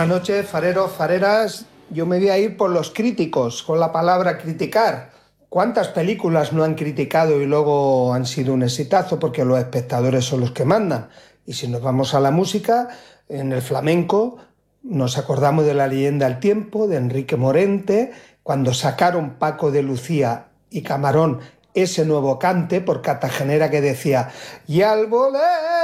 Buenas noches, fareros, fareras. Yo me voy a ir por los críticos, con la palabra criticar. ¿Cuántas películas no han criticado y luego han sido un exitazo porque los espectadores son los que mandan? Y si nos vamos a la música, en el flamenco nos acordamos de La leyenda del tiempo, de Enrique Morente, cuando sacaron Paco de Lucía y Camarón ese nuevo cante por Cartagenera que decía: y al volver